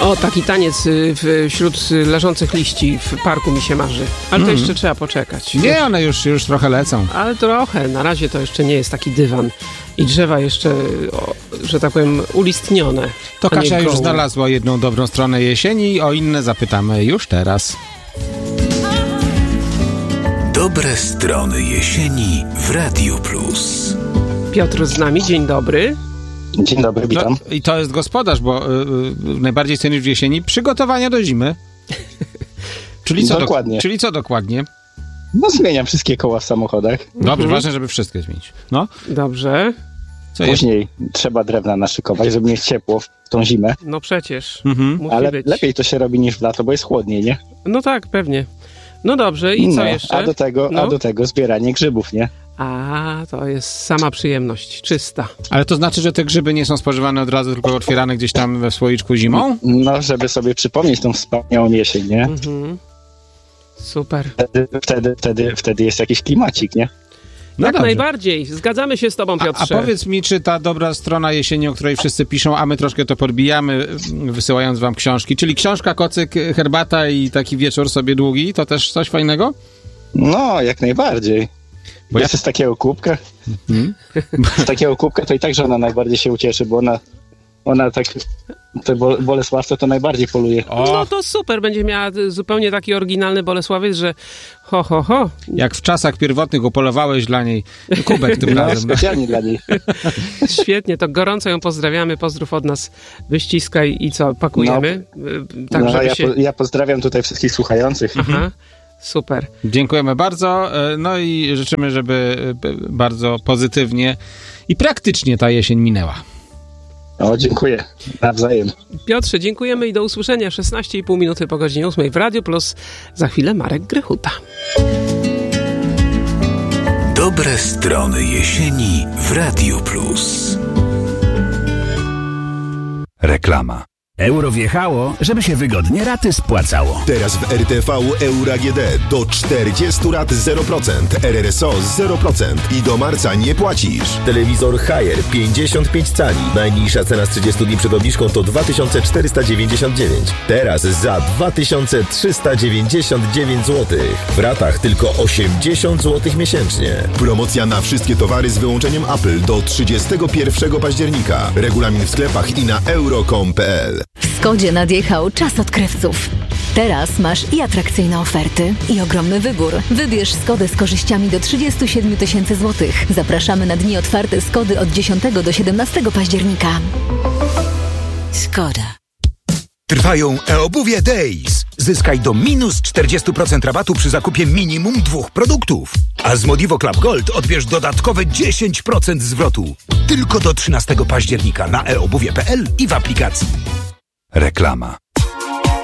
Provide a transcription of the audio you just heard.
O, taki taniec wśród leżących liści w parku mi się marzy. Ale to jeszcze trzeba poczekać. Nie, one już trochę lecą. Ale trochę. Na razie to jeszcze nie jest taki dywan. I drzewa jeszcze, że tak powiem, ulistnione. To Kasia już znalazła jedną dobrą stronę jesieni. O inne zapytamy już teraz. Dobre strony jesieni w Radiu Plus. Piotr z nami, dzień dobry. Dzień dobry, witam. No, i to jest gospodarz, bo najbardziej cenisz w jesieni przygotowania do zimy. Czyli co dokładnie. Czyli co dokładnie? No zmieniam wszystkie koła w samochodach. Dobrze, ważne, żeby wszystkie zmienić. No. Dobrze. Co Później trzeba drewna naszykować, żeby mieć ciepło w tą zimę. No przecież. Musi Ale być. lepiej to się robi niż w lato, bo jest chłodniej, nie? No tak, pewnie. No dobrze, i co jeszcze? A do tego zbieranie grzybów, nie? A, to jest sama przyjemność, czysta. Ale to znaczy, że te grzyby nie są spożywane od razu, tylko otwierane gdzieś tam we słoiczku zimą? No, żeby sobie przypomnieć tą wspaniałą jesień, nie? Super. Wtedy jest jakiś klimacik, nie? No Jak dobrze. najbardziej. Zgadzamy się z tobą, Piotrze. A powiedz mi, czy ta dobra strona jesieni, o której wszyscy piszą, a my troszkę to podbijamy, wysyłając wam książki, czyli książka, kocyk, herbata i taki wieczór sobie długi, to też coś fajnego? No, jak najbardziej. Bo Jest z takiego kubka. Z takiego kubka to i tak żona najbardziej się ucieszy, bo ona tak te Bolesławce to najbardziej poluje. No to super, będzie miała zupełnie taki oryginalny Bolesławiec, że ho. Jak w czasach pierwotnych upolowałeś dla niej kubek tym razem. Specjalnie dla niej. Świetnie, to gorąco ją pozdrawiamy, pozdrów od nas, wyściskaj i co, pakujemy? Tak, żeby się... ja pozdrawiam tutaj wszystkich słuchających. Aha. Super. Dziękujemy bardzo. No i życzymy, żeby bardzo pozytywnie i praktycznie ta jesień minęła. O, dziękuję. Nawzajem. Piotrze, dziękujemy i do usłyszenia. 16,5 minuty po godzinie 8 w Radiu Plus. Za chwilę Marek Grechuta. Dobre strony jesieni w Radiu Plus. Reklama. Euro wjechało, żeby się wygodnie raty spłacało. Teraz w RTV Euro AGD do 40 rat 0%, RRSO 0% i do marca nie płacisz. Telewizor Haier 55 cali. Najniższa cena z 30 dni przed obniżką to 2499. Teraz za 2399 zł. W ratach tylko 80 zł miesięcznie. Promocja na wszystkie towary z wyłączeniem Apple do 31 października. Regulamin w sklepach i na euro.com.pl. W Skodzie nadjechał czas odkrywców. Teraz masz i atrakcyjne oferty, i ogromny wybór. Wybierz Skodę z korzyściami do 37 000 złotych. Zapraszamy na dni otwarte Skody od 10 do 17 października. Skoda. Trwają e-obuwie Days. Zyskaj do minus 40% rabatu przy zakupie minimum 2 produktów. A z Modivo Club Gold odbierz dodatkowe 10% zwrotu. Tylko do 13 października na eobuwie.pl i w aplikacji. Reklama.